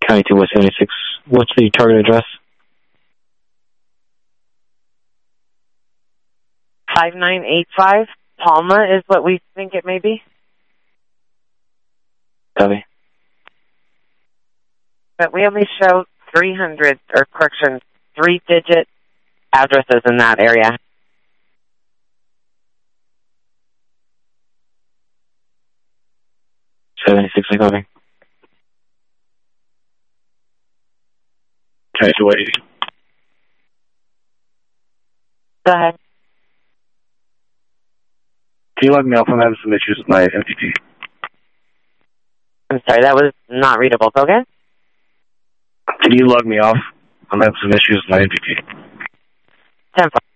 County 2 West 76. What's the target address? 5985 Palma is what we think it may be. Copy. But we only show 3-digit addresses in that area. Copy. County 2 West 80. Go ahead. Can you log me off? I'm having some issues with my MPP. I'm sorry, that was not readable. Go again? Can you log me off? I'm having some issues with my MPP. 10-4.